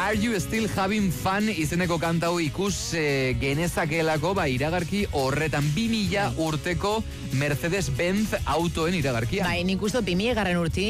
Are You Still Having Fun izeneko kantau ikus genezakeelako, iragarki horretan 2000 urteko Mercedes-Benz autoen iragarkia. Nik uste 2000 urti,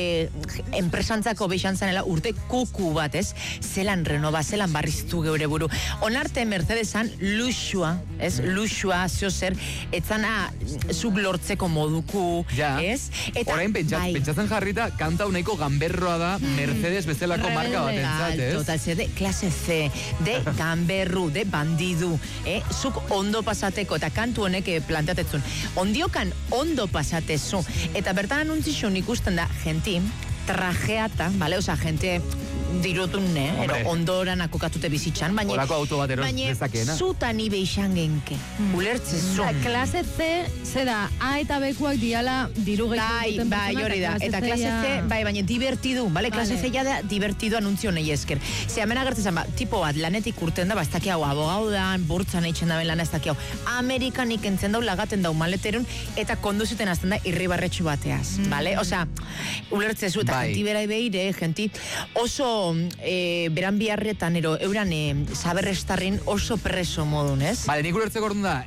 enpresantzako beixan zanela urte kuku bat, ez? Zelan renova, zelan barriztu geure buru. Onarte Mercedesan luxua, ez? Luxua, ziozer, etzana zuk lortzeko moduku, ez? Orain pentsatzen jarrita, kanta uneko gamberroa da Mercedes bezalako marka bat entzat, ez? Total, de klase C, de gamberru, de bandidu, zuk ondo pasateko, eta kantu honek planteatetzun. Ondiokan ondo pasatezu, eta bertan anuntzizun ikusten da, genti, trajeata, vale? Osa, gente dirotun, ero ondoran akokatute bizitzan, baina olako auto bat eros dezakeena. Zutan ibe izan genke, ulertze zu. Klase C, zera, A eta Bekuak diala diru gehiago. Bai, hori da, eta klase C, baina divertidu, bale? Klase C ja da divertidu anuntzio nahi esker. Ze, hemen agertzen, tipo bat, lanetik urten da, ez daki hau, abogaudan, burtzan eitzen daben lana ez daki hau, Amerikanik entzen dau, lagaten dau maleterun, eta konduziten azten da irribarretxu bateaz, bale? Osa, ulertze zu, eta genti berai behire, genti oso beran biharretan euran saberrestarrin oso preso modun, ez? Bale, nik ulertzeko orduan da,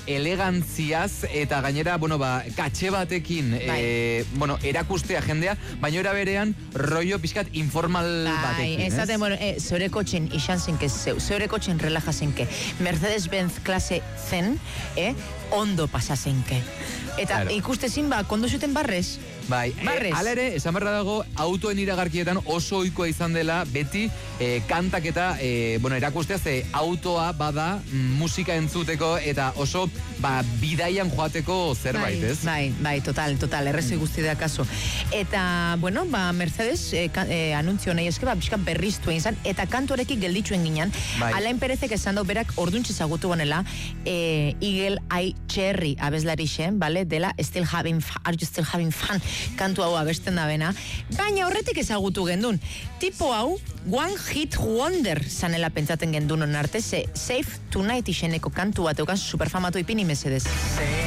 elegantziaz eta gainera, katxe batekin, erakustea jendea, baina era berean rollo pixkat informal batekin, ez? Ezaten, zeure kotxen izan zenke zeu, zeure kotxen relaja zenke, Mercedes-Benz klase zen, ondo pasa zenke. Eta ikustezin konduzuten barrez? Bai, ala ere, esan berra dago, autoen iragarkietan oso ohikoa izan dela, beti kantak eta, erakustea, ze autoa bada musika entzuteko eta oso bidaian joateko zerbait, ez? Bai, total, errezo guzti da kaso. Eta, Mercedes anuntzio nahi eske, pixka berriztu egin zan, eta kantuarekik gelditxuen ginen, Alain Perezek esan dau berak orduntxe zagutu banela, Eagle Eye Cherry abeslari xen, dela Are You Still Having Fun kantu hau abesten da bena, baina horretik ezagutu gendun. Tipo hau, One Hit Wonder zanela pentsaten gendun onarte, Safe Tonight izeneko kantu bat eukan superfamatu ipini mesedez.